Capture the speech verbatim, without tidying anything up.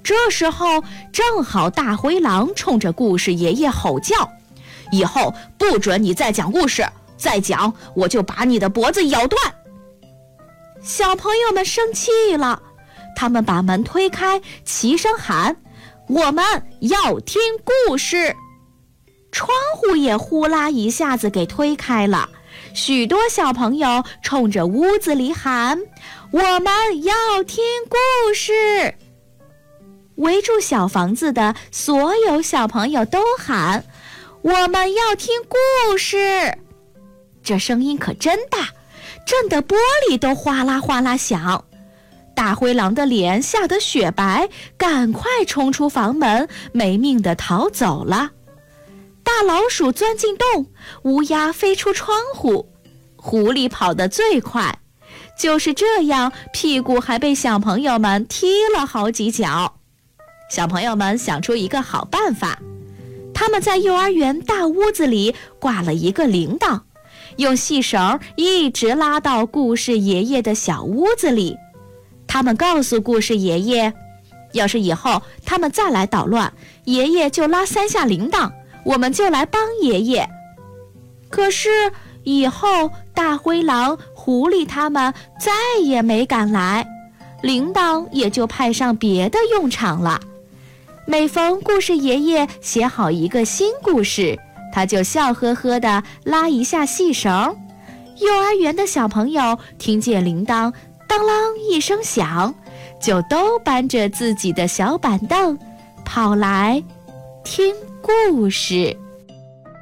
这时候正好大灰狼冲着故事爷爷吼叫：以后不准你再讲故事，再讲我就把你的脖子咬断。小朋友们生气了，他们把门推开，齐声喊：我们要听故事。窗户也呼啦一下子给推开了，许多小朋友冲着屋子里喊：我们要听故事。围住小房子的所有小朋友都喊：我们要听故事。这声音可真大，震得玻璃都哗啦哗啦响。大灰狼的脸吓得雪白，赶快冲出房门，没命地逃走了。大老鼠钻进洞，乌鸦飞出窗户，狐狸跑得最快。就是这样，屁股还被小朋友们踢了好几脚。小朋友们想出一个好办法，他们在幼儿园大屋子里挂了一个铃铛，用细绳一直拉到故事爷爷的小屋子里。他们告诉故事爷爷，要是以后他们再来捣乱，爷爷就拉三下铃铛，我们就来帮爷爷。可是以后大灰狼、狐狸他们再也没敢来，铃铛也就派上别的用场了。每逢故事爷爷写好一个新故事，他就笑呵呵地拉一下细绳。幼儿园的小朋友听见铃铛当啷一声响，就都搬着自己的小板凳跑来听故事。